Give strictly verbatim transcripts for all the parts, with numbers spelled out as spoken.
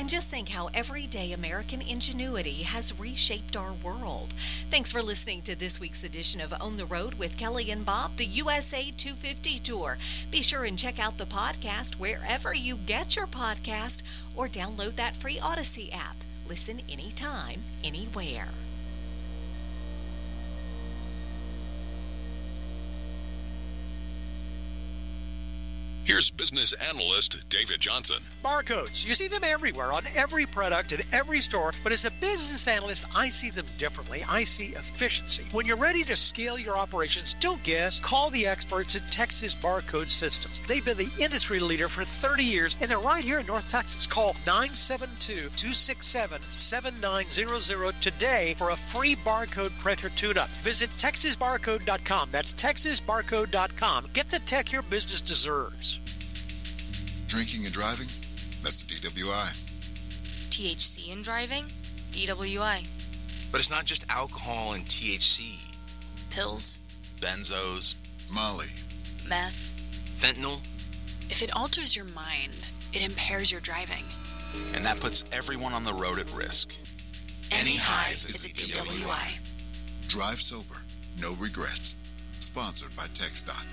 and just think how everyday American ingenuity has reshaped our world. Thanks for listening to this week's edition of On the Road with Kelly and Bob, the U S A two fifty Tour. Be sure and check out the podcast wherever you get your podcast or download that free Odyssey app. Listen anytime, anywhere. Here's business analyst David Johnson. Barcodes. You see them everywhere on every product in every store, but as a business analyst, I see them differently. I see efficiency. When you're ready to scale your operations, don't guess. Call the experts at Texas Barcode Systems. They've been the industry leader for thirty years, and they're right here in North Texas. Call nine seven two, two six seven, seven nine zero zero today for a free barcode printer tune-up. Visit texas barcode dot com. That's texas barcode dot com. Get the tech your business deserves. Drinking and driving? That's the D W I. T H C in driving? D W I. But it's not just alcohol and T H C. Pills? Benzos. Molly. Meth? Fentanyl. If it alters your mind, it impairs your driving. And that puts everyone on the road at risk. Any highs is a D W I. Drive sober. No regrets. Sponsored by TxDOT.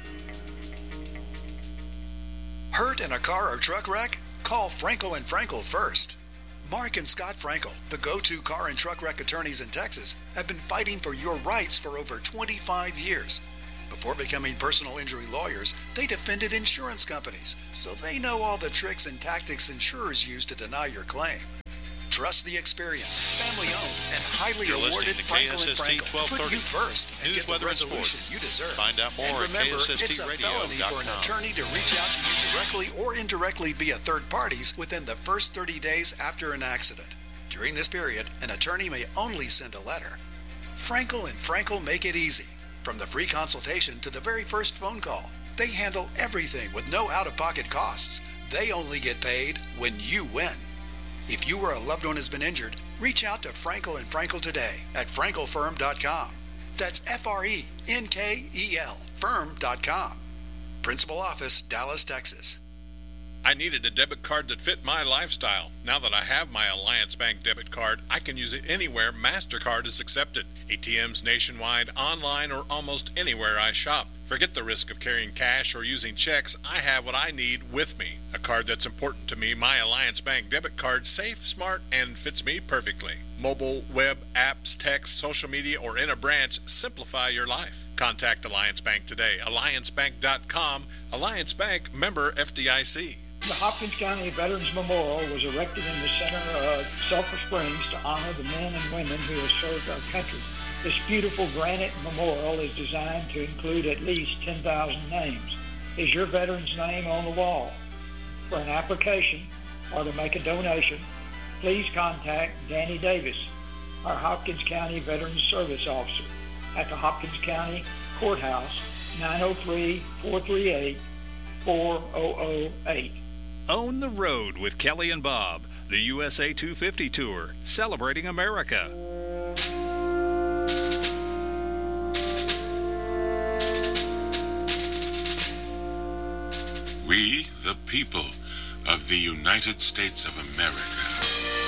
Hurt in a car or truck wreck? Call Frankel and Frankel first. Mark and Scott Frankel, the go-to car and truck wreck attorneys in Texas, have been fighting for your rights for over twenty-five years. Before becoming personal injury lawyers, they defended insurance companies, so they know all the tricks and tactics insurers use to deny your claim. Trust the experience, family-owned, and highly You're awarded Frankel and K S S T Frankel. Put you first and News, get the resolution you deserve. Find out more and remember, at K S S T it's a radio felony dot com. for an attorney to reach out to you directly or indirectly via third parties within the first thirty days after an accident. During this period, an attorney may only send a letter. Frankel and Frankel make it easy. From the free consultation to the very first phone call, they handle everything with no out-of-pocket costs. They only get paid when you win. If you or a loved one has been injured, reach out to Frankel and Frankel today at frankel firm dot com. That's F R E N K E L firm dot com. Principal Office, Dallas, Texas. I needed a debit card that fit my lifestyle. Now that I have my Alliance Bank debit card, I can use it anywhere MasterCard is accepted. A T Ms nationwide, online, or almost anywhere I shop. Forget the risk of carrying cash or using checks. I have what I need with me. A card that's important to me, my Alliance Bank debit card, safe, smart, and fits me perfectly. Mobile, web, apps, text, social media, or in a branch, simplify your life. Contact Alliance Bank today. alliance bank dot com. Alliance Bank, member F D I C. The Hopkins County Veterans Memorial was erected in the center of Sulphur Springs to honor the men and women who have served our country. This beautiful granite memorial is designed to include at least ten thousand names. Is your veteran's name on the wall? For an application or to make a donation, please contact Danny Davis, our Hopkins County Veterans Service Officer, at the Hopkins County Courthouse, nine oh three, four three eight, four oh oh eight. On the Road with Kelly and Bob, the U S A two fifty Tour, celebrating America. We, the people of the United States of America,